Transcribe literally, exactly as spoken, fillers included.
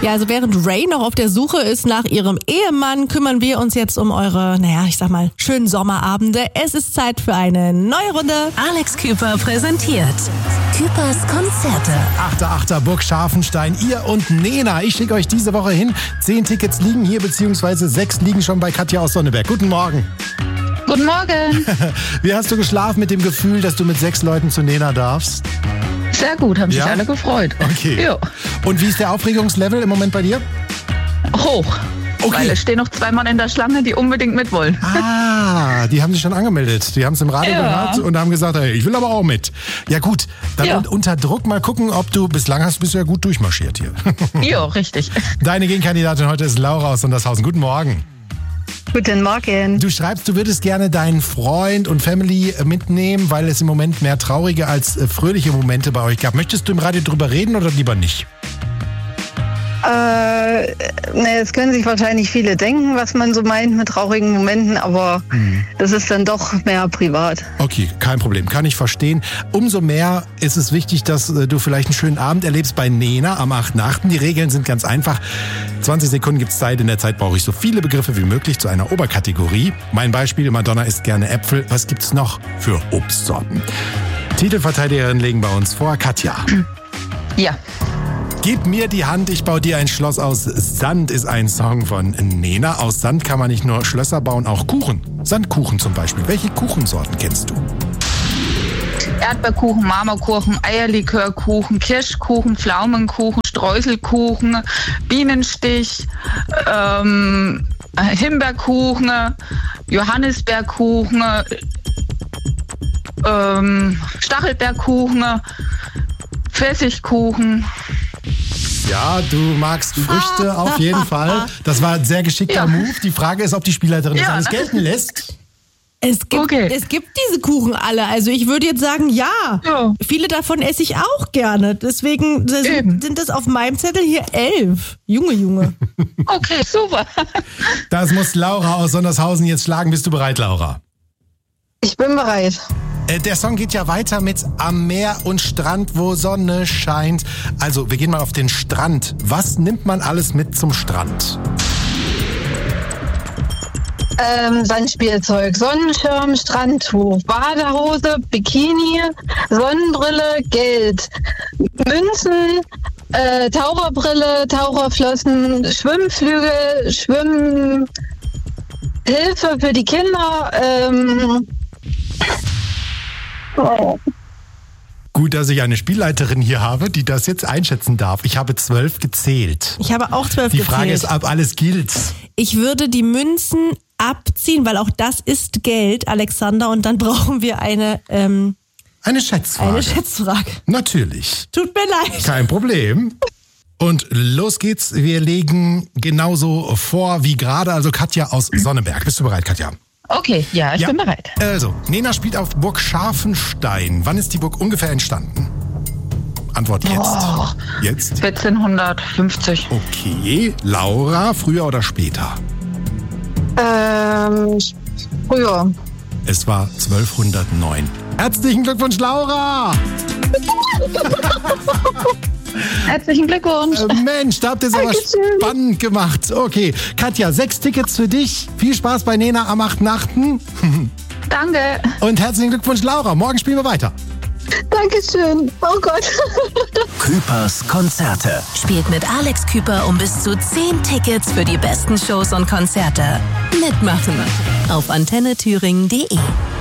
Ja, also während Ray noch auf der Suche ist nach ihrem Ehemann, kümmern wir uns jetzt um eure, naja, ich sag mal, schönen Sommerabende. Es ist Zeit für eine neue Runde. Alex Küper präsentiert Küpers Konzerte. achter achter Burg Scharfenstein, ihr und Nena. Ich schicke euch diese Woche hin. Zehn Tickets liegen hier, beziehungsweise sechs liegen schon bei Katja aus Sonneberg. Guten Morgen. Guten Morgen. Wie hast du geschlafen mit dem Gefühl, dass du mit sechs Leuten zu Nena darfst? Sehr gut, haben Ja? sich alle gefreut. Okay. Ja. Und wie ist der Aufregungslevel im Moment bei dir? Hoch. Okay. Weil es stehen noch zwei Mann in der Schlange, die unbedingt mit wollen. Ah, die haben sich schon angemeldet. Die haben es im Radio Ja. gehört und haben gesagt, hey, ich will aber auch mit. Ja gut, dann Ja. un- unter Druck mal gucken, ob du, bislang hast, bist du ja gut durchmarschiert hier. Ja, richtig. Deine Gegenkandidatin heute ist Laura aus Sondershausen. Guten Morgen. Guten Morgen. Du schreibst, du würdest gerne deinen Freund und Family mitnehmen, weil es im Moment mehr traurige als äh, fröhliche Momente bei euch gab. Möchtest du im Radio drüber reden oder lieber nicht? Äh, ne, es können sich wahrscheinlich viele denken, was man so meint mit traurigen Momenten, aber das ist dann doch mehr privat. Okay, kein Problem, kann ich verstehen. Umso mehr ist es wichtig, dass äh, du vielleicht einen schönen Abend erlebst bei Nena am achten achten Die Regeln sind ganz einfach. zwanzig Sekunden gibt's Zeit. In der Zeit brauche ich so viele Begriffe wie möglich zu einer Oberkategorie. Mein Beispiel, Madonna isst gerne Äpfel. Was gibt's noch für Obstsorten? Titelverteidigerin legen bei uns vor. Katja. Ja. Gib mir die Hand, ich baue dir ein Schloss aus Sand ist ein Song von Nena. Aus Sand kann man nicht nur Schlösser bauen, auch Kuchen. Sandkuchen zum Beispiel. Welche Kuchensorten kennst du? Erdbeerkuchen, Marmorkuchen, Eierlikörkuchen, Kirschkuchen, Pflaumenkuchen, Streuselkuchen, Bienenstich, ähm, Himbeerkuchen, Johannisbeerkuchen, ähm, Stachelbeerkuchen, Pfirsichkuchen. Ja, du magst Früchte auf jeden Fall. Das war ein sehr geschickter Ja. Move. Die Frage ist, ob die Spielleiterin das Ja, alles ne? gelten lässt. Es gibt, Okay. es gibt diese Kuchen alle. Also ich würde jetzt sagen, ja. Ja. Viele davon esse ich auch gerne. Deswegen sind, Eben. sind das auf meinem Zettel hier elf. Junge, Junge. Okay, super. Das muss Laura aus Sondershausen jetzt schlagen. Bist du bereit, Laura? Ich bin bereit. Äh, Der Song geht ja weiter mit Am Meer und Strand, wo Sonne scheint. Also, wir gehen mal auf den Strand. Was nimmt man alles mit zum Strand? Ähm, Sandspielzeug, Sonnenschirm, Strandtuch, Badehose, Bikini, Sonnenbrille, Geld, Münzen, äh, Taucherbrille, Taucherflossen, Schwimmflügel, Schwimmhilfe für die Kinder, ähm, oh. Gut, dass ich eine Spielleiterin hier habe, die das jetzt einschätzen darf. Ich habe zwölf gezählt. Ich habe auch zwölf Die gezählt. Frage ist, ob alles gilt. Ich würde die Münzen abziehen, weil auch das ist Geld, Alexander. Und dann brauchen wir eine, ähm, Eine Schätzfrage. eine Schätzfrage. Natürlich. Tut mir leid. Kein Problem. Und los geht's. Wir legen genauso vor wie gerade. Also Katja aus Sonneberg. Bist du bereit, Katja? Okay, ja, ich Ja. bin bereit. Also, Nena spielt auf Burg Scharfenstein. Wann ist die Burg ungefähr entstanden? Antwort jetzt. Oh. Jetzt? vierzehnhundertfünfzig. Okay. Laura, früher oder später? ähm, früher. Es war zwölfhundertneun. Herzlichen Glückwunsch, Laura! Herzlichen Glückwunsch. Äh, Mensch, da habt ihr es aber spannend gemacht. Okay, Katja, sechs Tickets für dich. Viel Spaß bei Nena am achten achten Danke. Und herzlichen Glückwunsch, Laura. Morgen spielen wir weiter. Dankeschön. Oh Gott. Küpers Konzerte. Spielt mit Alex Küper um bis zu zehn Tickets für die besten Shows und Konzerte. Mitmachen auf antenne thüringen punkt de.